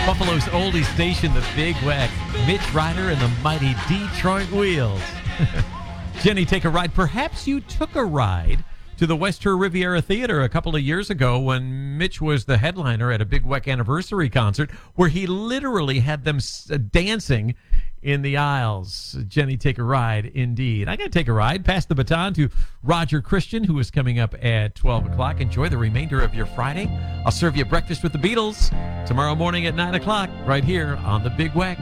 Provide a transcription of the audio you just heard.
Buffalo's oldie station, the Big Weck. Mitch Ryder and the mighty Detroit Wheels. Jenny, take a ride. Perhaps you took a ride to the West Riviera Theater a couple of years ago when Mitch was the headliner at a Big Weck anniversary concert where he literally had them dancing in the aisles. Jenny, take a ride, indeed. I got to take a ride. Pass the baton to Roger Christian, who is coming up at 12 o'clock. Enjoy the remainder of your Friday. I'll serve you breakfast with the Beatles tomorrow morning at 9 o'clock right here on the Big Weck.